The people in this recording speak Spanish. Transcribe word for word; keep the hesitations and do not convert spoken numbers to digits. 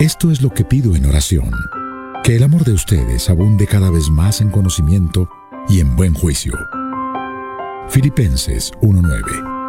Esto es lo que pido en oración, que el amor de ustedes abunde cada vez más en conocimiento y en buen juicio. Filipenses uno nueve.